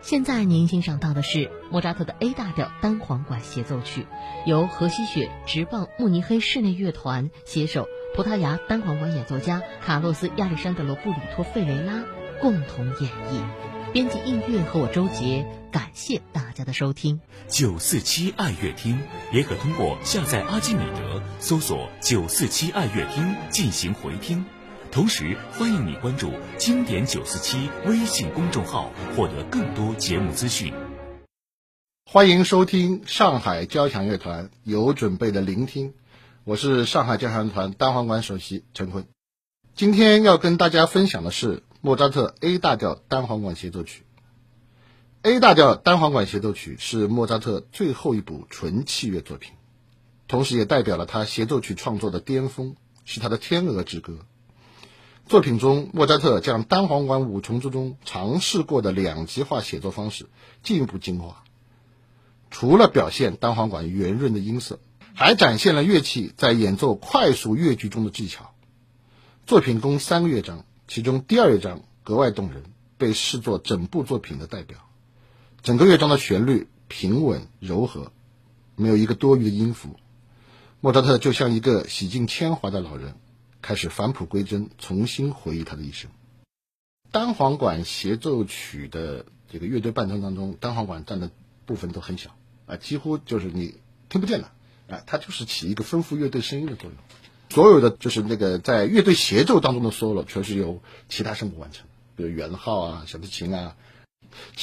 现在您欣赏到的是莫扎特的 A 大调单簧管协奏曲，由荷西雪直棒慕尼黑室内乐团携手葡萄牙单簧管演奏家卡洛斯·亚历山德罗·布里托·费雷拉共同演绎。编辑音乐和我周杰，感谢大家的收听。 947爱乐厅也可通过下载阿基米德搜索947爱乐厅进行回听。同时欢迎你关注经典947微信公众号，获得更多节目资讯。 欢迎收听上海交响乐团有准备的聆听，我是上海交响乐团单簧管首席陈坤。今天要跟大家分享的是莫扎特 A 大调单簧管协奏曲。A 大调单簧管协奏曲是莫扎特最后一部纯器乐作品，同时也代表了他协奏曲创作的巅峰，是他的天鹅之歌。作品中，莫扎特将单簧管五重奏中尝试过的两极化写作方式进一步精化，除了表现单簧管圆润的音色，还展现了乐器在演奏快速乐句中的技巧。作品共3个乐章，其中第2乐章格外动人，被视作整部作品的代表。整个乐章的旋律平稳柔和，没有一个多余的音符。莫扎特就像一个洗尽铅华的老人，开始返璞归真，重新回忆他的一生。单簧管协奏曲的这个乐队伴奏当中，单簧管占的部分都很小几乎就是你听不见了它就是起一个丰富乐队声音的作用。所有的就是那个在乐队协奏当中的 solo 全是由其他声部完成，比如圆号小提琴